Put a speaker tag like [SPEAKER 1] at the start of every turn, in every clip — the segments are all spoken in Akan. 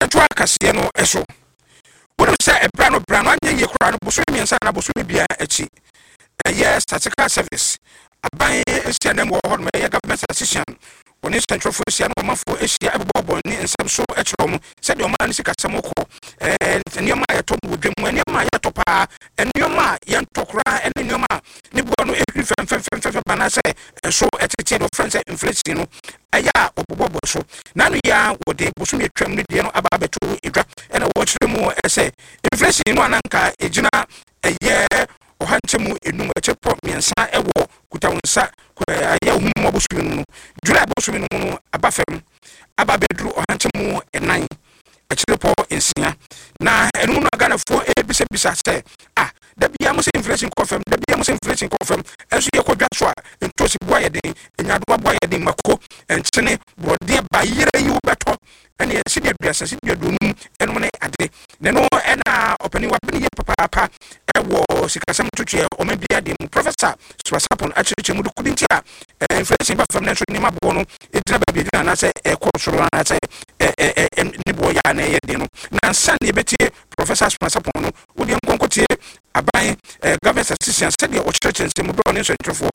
[SPEAKER 1] ɛtoa kaseɛ no ɛso wonim sɛ ɛbra no anyɛ yie koraa no bosome mmiɛnsa na bosome bia akyi ɛyɛ statistical service aban ahyia na mu hɔ no ɛyɛ government assistant wɔne nsɛntwerɛfo ahyia no ɔmanfoɔ ahyia ɛbobɔbɔ ne nsɛm so ɛkyerɛ mu sɛdeɛ ɔma no sikasɛm kɔ nneɛma a yɛtɔ no wɔ dwam nneɛma a yɛtɔ paa nneɛma a yɛntɔ koraa ɛne nneɛma a ne boɔ no ɛhwiri fɛmfɛmfɛmfɛmfɛ bana sɛ ɛso ɛtete no ɔfrɛ sɛ inflation no ɛyɛ a ɔbobɔbɔ so na no yɛ a wɔde bosome atwam no deɛ no aba abɛto edwa ɛna wɔkyerɛ mu ɛsɛ inflation no ananka ɛgyina ɛyɛ ɔhankyɛmu enum ɛkyɛpɔ mmiɛnsa ɛwɔ kutawonsa ɛyɛ ohumma bosome no July bosome no aba fam aba bedru ɔhankyɛmu ɛnan ɛkyerɛpɔ nsia na ɛno no aganafoɔ ebisabisa sɛ da bia mo sɛ inflation kɔfam da bia mo sɛ inflation kɔfam ɛnso yɛ kɔdwa so a ntosi boa yɛ den enyadoa boa yɛ den mako ɛnkyene borɔdeɛ bayerɛ yi wobɛtɔ ɛne yɛsi deɛ aduasa si deɛ aduonum ɛnom ne ade ne no ɛna ɔpani wabene yɛ papaapa ɛwɔ sikasɛm totwe ɔma bia de mu Professor Swasapon akyerɛkyerɛ mu de kodi nti a inflation ba fam na nso nneɛma boɔ no ɛgyina baabi gyina anaasɛ ɛkɔ soro anaasɛ ne boɔ yɛ a na ɛyɛ den no na nsa ne yɛbɛtie Professor Swasapon no wode nkɔnkɔtie aban government assistance said the church and for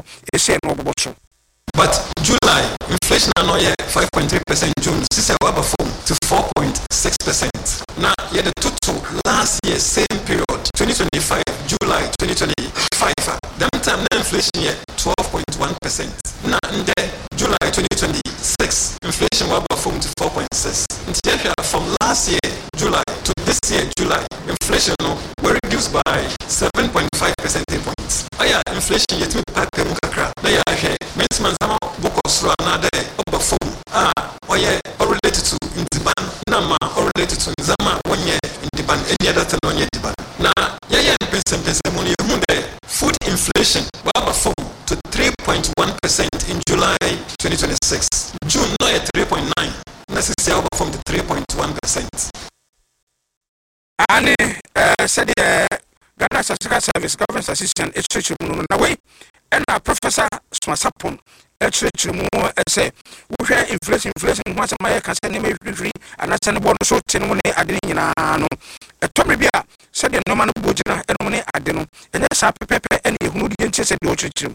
[SPEAKER 2] but July inflation are not yet 5.3%. June this is our phone to 4.6%. Now yeah the total last year same period 2025 July 2025 that time inflation yet 12.1%. Now in the July 2026 inflation was phone to 4.6%. From last year July to this year July inflation were reduced by 7.5 percentage points. Inflation yet me pack mukakra. Na ya he mentman sama bokosro na de obafom related to indiban na ma related to zama wonye indiban any other thing onye indiban. Na ya pensem money hunde food inflation wabafom to 3.1% in July 2026. June no at 3.9. Necessary from the 3.1%.
[SPEAKER 1] And said Ghana Statistical Service Government Assistant H.H. Munaway and Professor Swasapon H.H. Mu say we share inflation once a year can send him free and that's an bonus so 10 money adina no a Tommy Bia said the Norman Bujana and money adeno and that's a pepe and who didn't say the H.H.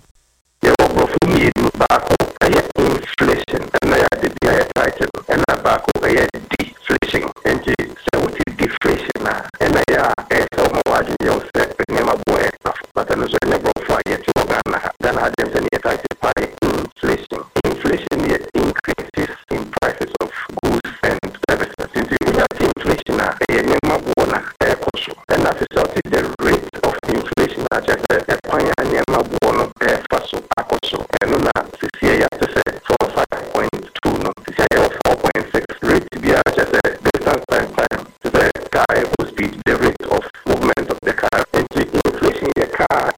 [SPEAKER 3] Inflation and I did the title and I back over deflation and deflation and I so much you said never boy but I was never for yet then I didn't identify inflation yet increases in prices of goods and services since we have inflation and as a result the rate of inflation I just a pioneer and this year to say 5.2 no this year 4.6 rate to be just a distance time to the guy who speeds the rate of movement of the car and inflation in the car